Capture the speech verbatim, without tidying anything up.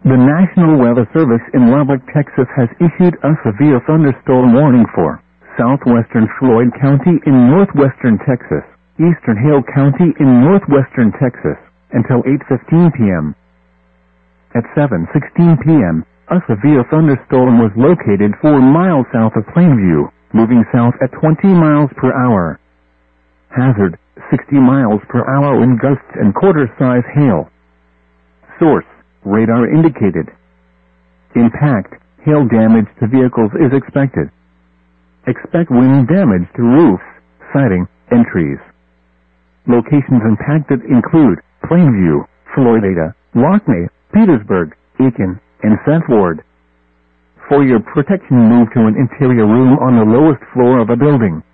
The National Weather Service in Lubbock, Texas has issued a severe thunderstorm warning for southwestern Floyd County in northwestern Texas, eastern Hale County in northwestern Texas, until eight fifteen p m At seven sixteen p m, a severe thunderstorm was located four miles south of Plainview, moving south at twenty miles per hour. Hazard, sixty miles per hour wind gusts and quarter-size hail. Source, radar indicated. Impact, hail damage to vehicles is expected. Expect wind damage to roofs, siding, and trees. Locations impacted include Plainview, Floydada, Lockney, Petersburg, Aiken, and South Ward. For your protection, move to an interior room on the lowest floor of a building.